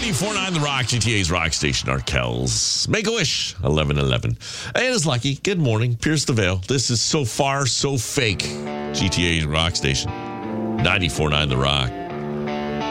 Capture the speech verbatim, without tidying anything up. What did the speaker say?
ninety-four point nine The Rock, G T A's Rock Station, Arkells. Make-A-Wish, eleven eleven. And it's Lucky. Good morning. Pierce the Veil. This is So Far, So Fake. G T A's Rock Station, ninety-four point nine The Rock.